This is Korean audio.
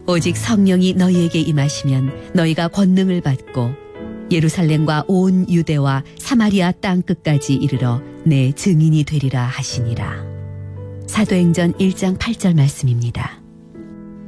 오직 성령이 너희에게 임하시면 너희가 권능을 받고 예루살렘과 온 유대와 사마리아 땅 끝까지 이르러 내 증인이 되리라 하시니라. 사도행전 1장 8절 말씀입니다.